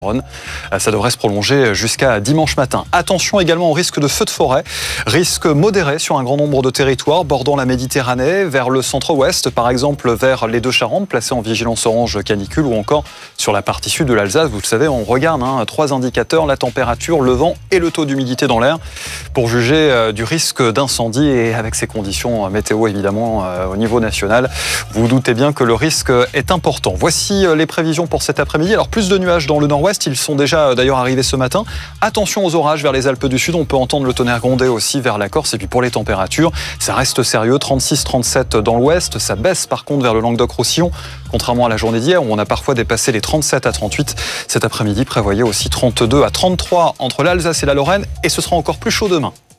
Ça devrait se prolonger jusqu'à dimanche matin. Attention également au risque de feux de forêt. Risque modéré sur un grand nombre de territoires bordant la Méditerranée, vers le centre-ouest, par exemple vers les Deux-Charentes, placés en vigilance orange canicule, ou encore sur la partie sud de l'Alsace. Vous le savez, on regarde 3 indicateurs, la température, le vent et le taux d'humidité dans l'air, pour juger du risque d'incendie. Et avec ces conditions météo, évidemment, au niveau national, vous vous doutez bien que le risque est important. Voici les prévisions pour cet après-midi. Alors, plus de nuages dans le nord-ouest. Ils sont déjà d'ailleurs arrivés ce matin. Attention aux orages vers les Alpes du Sud. On peut entendre le tonnerre gronder aussi vers la Corse. Et puis pour les températures, ça reste sérieux. 36-37 dans l'ouest. Ça baisse par contre vers le Languedoc-Roussillon. Contrairement à la journée d'hier où on a parfois dépassé les 37 à 38. Cet après-midi, prévoyez aussi 32 à 33 entre l'Alsace et la Lorraine. Et ce sera encore plus chaud demain.